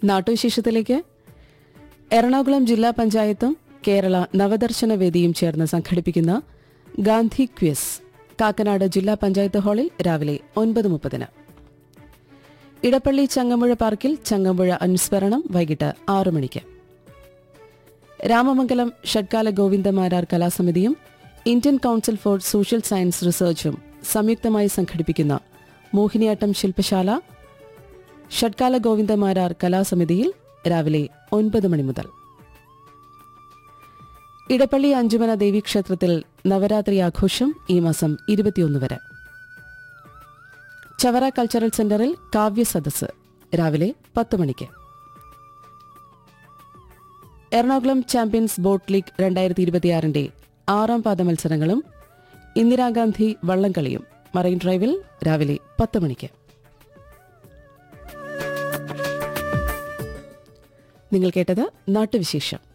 നാട്ടുവിശേഷത്തിലേക്ക്. എറണാകുളം ജില്ലാ പഞ്ചായത്തും കേരള നവദർശന വേദിയും ചേർന്ന് സംഘടിപ്പിക്കുന്ന ഗാന്ധി ക്വിസ് കാക്കനാട് ജില്ലാ പഞ്ചായത്ത് ഹാളിൽ രാവിലെ 9:30. ഇടപ്പള്ളി ചങ്ങമ്പുഴ പാർക്കിൽ ചങ്ങമ്പുഴ അനുസ്മരണം വൈകിട്ട് 6 മണിക്ക്. Ramamangalam ഷഡ്കാല Govinda Marar കലാസമിതിയും Indian council four social science റിസർച്ചും സംയുക്തമായി സംഘടിപ്പിക്കുന്ന മോഹിനിയാട്ടം ശില്പശാല ഷഡ്കാല ഗോവിന്ദമാരാർ കലാസമിതിയിൽ രാവിലെ 9 മണി മുതൽ. ഇടപ്പള്ളി അഞ്ചുമന ദേവീക്ഷേത്രത്തിൽ നവരാത്രി ആഘോഷം ഈ മാസം 21 വരെ. ചവറ കൾച്ചറൽ സെന്ററിൽ കാവ്യസദസ്സ് രാവിലെ 10 മണിക്ക്. എറണാകുളം ചാമ്പ്യൻസ് ബോട്ട് ലീഗ് 2026 6ാം പാദ മത്സരങ്ങളും ഇന്ദിരാഗാന്ധി വള്ളംകളിയും മറൈൻ ഡ്രൈവിൽ രാവിലെ 10 മണിക്ക്. നിങ്ങൾ കേട്ടത് നാട്ടുവിശേഷം.